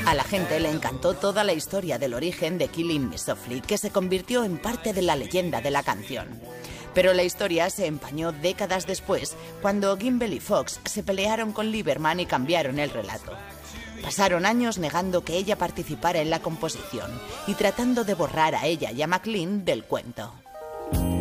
A la gente le encantó toda la historia del origen de Killing Me Softly, que se convirtió en parte de la leyenda de la canción. Pero la historia se empañó décadas después, cuando Gimbel y Fox se pelearon con Lieberman y cambiaron el relato. Pasaron años negando que ella participara en la composición y tratando de borrar a ella y a McLean del cuento.